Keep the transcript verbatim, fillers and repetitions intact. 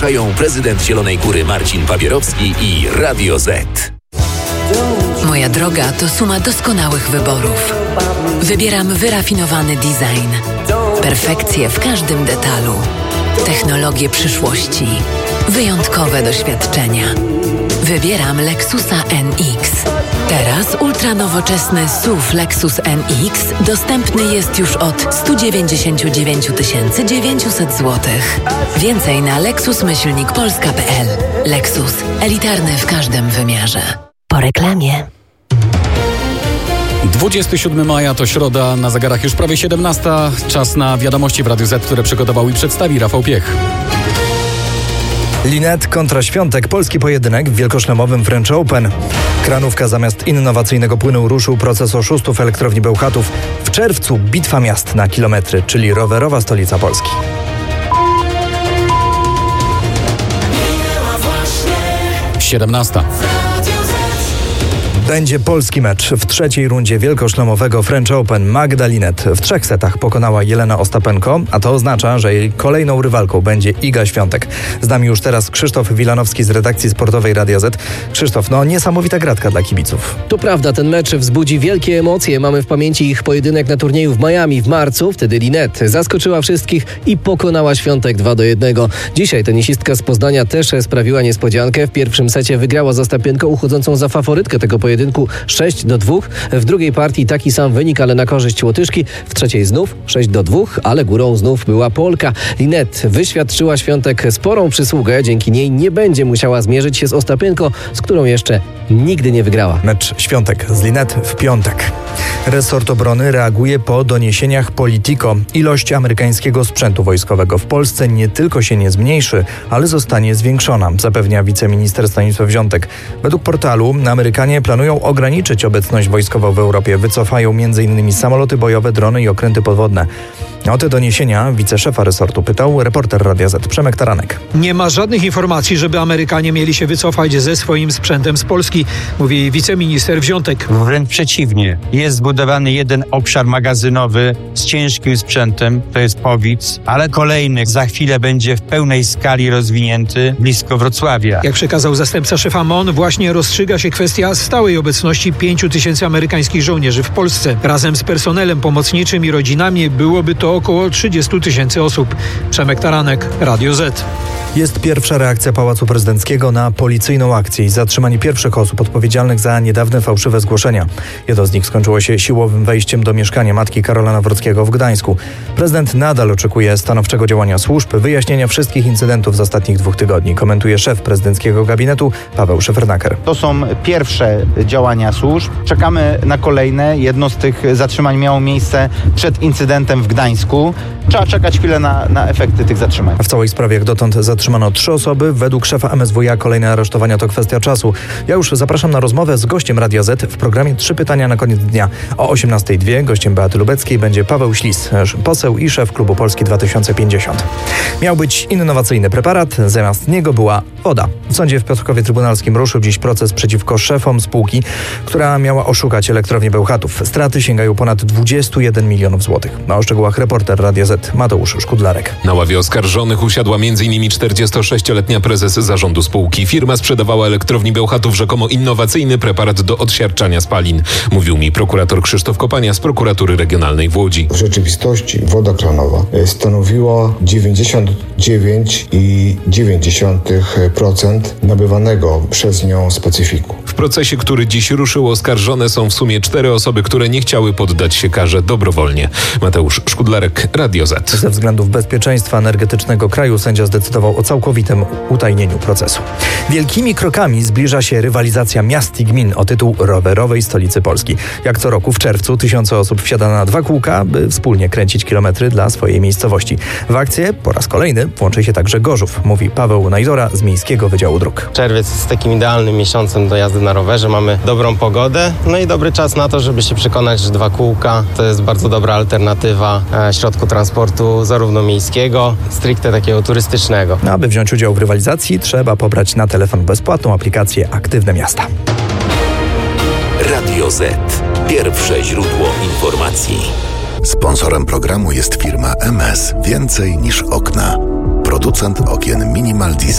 Prezydent Zielonej Góry Marcin Papierowski i Radio Z. Moja droga to suma doskonałych wyborów. Wybieram wyrafinowany design, perfekcję w każdym detalu, technologię przyszłości, wyjątkowe doświadczenia. Wybieram Lexusa N X. Teraz ultranowoczesny S U V Lexus N X dostępny jest już od sto dziewięćdziesiąt dziewięć tysięcy dziewięćset złotych. Więcej na lexus myślnik polska kropka p l. Lexus. Elitarny w każdym wymiarze. Po reklamie. dwudziestego siódmego maja to środa, na zegarach już prawie siedemnasta. Czas na wiadomości w Radiu Z, które przygotował i przedstawi Rafał Piech. Linet kontra Świątek. Polski pojedynek w wielkoszlemowym French Open. Kranówka zamiast innowacyjnego płynu ruszył proces oszustów elektrowni Bełchatów. W czerwcu bitwa miast na kilometry, czyli rowerowa stolica Polski. siedemnasta. Będzie polski mecz w trzeciej rundzie wielkoszlemowego French Open. Magda Linet w trzech setach pokonała Jelenę Ostapenko, a to oznacza, że jej kolejną rywalką będzie Iga Świątek. Z nami już teraz Krzysztof Wilanowski z redakcji sportowej Radia Z. Krzysztof, no niesamowita gratka dla kibiców. To prawda, ten mecz wzbudzi wielkie emocje. Mamy w pamięci ich pojedynek na turnieju w Miami w marcu. Wtedy Linet zaskoczyła wszystkich i pokonała Świątek dwa do jednego. Dzisiaj tenisistka z Poznania też sprawiła niespodziankę. W pierwszym secie wygrała z Ostapenko, uchodzącą za faworytkę tego pojedynku sześć do dwóch. W drugiej partii taki sam wynik, ale na korzyść Łotyszki. W trzeciej znów sześć do dwóch, ale górą znów była Polka. Linet wyświadczyła Świątek sporą przysługę. Dzięki niej nie będzie musiała zmierzyć się z Ostapenko, z którą jeszcze nigdy nie wygrała. Mecz Świątek z Linet w piątek. Resort obrony reaguje po doniesieniach Politico. Ilość amerykańskiego sprzętu wojskowego w Polsce nie tylko się nie zmniejszy, ale zostanie zwiększona, zapewnia wiceminister Stanisław Ziątek. Według portalu Amerykanie planują ograniczyć obecność wojskową w Europie. Wycofają między innymi samoloty bojowe, drony i okręty podwodne. O te doniesienia wiceszefa resortu pytał reporter Radia Z Przemek Taranek. Nie ma żadnych informacji, żeby Amerykanie mieli się wycofać ze swoim sprzętem z Polski, mówi wiceminister Wziątek. Wręcz przeciwnie. Jest zbudowany jeden obszar magazynowy z ciężkim sprzętem, to jest Powic, ale kolejny za chwilę będzie w pełnej skali rozwinięty blisko Wrocławia. Jak przekazał zastępca szefa M O N, właśnie rozstrzyga się kwestia stałej obecności pięciu tysięcy amerykańskich żołnierzy w Polsce. Razem z personelem pomocniczym i rodzinami byłoby to około trzydziestu tysięcy osób. Przemek Taranek, Radio Z. Jest pierwsza reakcja Pałacu Prezydenckiego na policyjną akcję i zatrzymanie pierwszych osób odpowiedzialnych za niedawne fałszywe zgłoszenia. Jedno z nich skończyło się siłowym wejściem do mieszkania matki Karola Nawrockiego w Gdańsku. Prezydent nadal oczekuje stanowczego działania służb, wyjaśnienia wszystkich incydentów z ostatnich dwóch tygodni, komentuje szef prezydenckiego gabinetu Paweł Szefernaker. To są pierwsze działania służb. Czekamy na kolejne. Jedno z tych zatrzymań miało miejsce przed incydentem w Gdańsku. Trzeba czekać chwilę na, na efekty tych zatrzymań. A w całej sprawie jak dotąd zatrzymano trzy osoby. Według szefa M S W iA kolejne aresztowania to kwestia czasu. Ja już zapraszam na rozmowę z gościem Radia Z w programie Trzy pytania na koniec dnia. O osiemnastej dwie gościem Beaty Lubeckiej będzie Paweł Ślis, poseł i szef klubu Polski dwa tysiące pięćdziesiąt. Miał być innowacyjny preparat, zamiast niego była woda. W sądzie w Piotrkowie Trybunalskim ruszył dziś proces przeciwko szefom spółki, która miała oszukać elektrownię Bełchatów. Straty sięgają ponad dwudziestu jeden milionów złotych. Na o szczegółach reporter Radia Z Mateusz Szkudlarek. Na ławie oskarżonych usiadła między innymi czterdziestosześcioletnia prezes zarządu spółki. Firma sprzedawała elektrowni Bełchatów rzekomo innowacyjny preparat do odsiarczania spalin. Mówił mi prokurator Krzysztof Kopania z prokuratury regionalnej w Łodzi. W rzeczywistości woda kranowa stanowiła dziewięćdziesiąt dziewięć przecinek dziewięć procent nabywanego przez nią specyfiku. W procesie, który dziś ruszył, oskarżone są w sumie cztery osoby, które nie chciały poddać się karze dobrowolnie. Mateusz Szkudlarek, Radio Z. Ze względów bezpieczeństwa energetycznego kraju sędzia zdecydował o całkowitym utajnieniu procesu. Wielkimi krokami zbliża się rywalizacja miast i gmin o tytuł rowerowej stolicy Polski. Jak co roku w czerwcu tysiące osób wsiada na dwa kółka, by wspólnie kręcić kilometry dla swojej miejscowości. W akcję po raz kolejny włączy się także Gorzów, mówi Paweł Najdora z Miejskiego Wydziału Dróg. Czerwiec jest takim idealnym miesiącem do jazdy na rowerze. Mamy dobrą pogodę, no i dobry czas na to, żeby się przekonać, że dwa kółka to jest bardzo dobra alternatywa e, środku transportu zarówno miejskiego, stricte takiego turystycznego. No, aby wziąć udział w rywalizacji, trzeba pobrać na telefon bezpłatną aplikację Aktywne Miasta. Radio Z. Pierwsze źródło informacji. Sponsorem programu jest firma M S. Więcej niż okna. Producent okien Minimal Design.